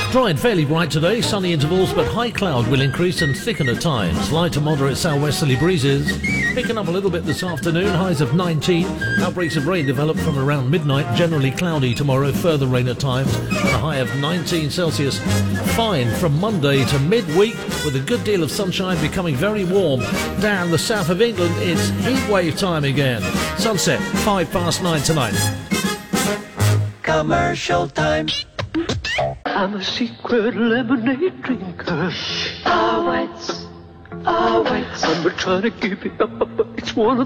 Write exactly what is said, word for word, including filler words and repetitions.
Dry and fairly bright today, sunny intervals, but high cloud will increase and thicken at times. Light to moderate southwesterly breezes. Picking up a little bit this afternoon, highs of nineteen. Outbreaks of rain develop from around midnight. Generally cloudy tomorrow, further rain at times, and a high of nineteen Celsius. Fine from Monday to midweek, with a good deal of sunshine, becoming very warm. Down the south of England, it's heat wave time again. Sunset, five past nine tonight. Commercial time. I'm a secret lemonade drinker. Alright, alright. I'm trying to keep it up, but it's one of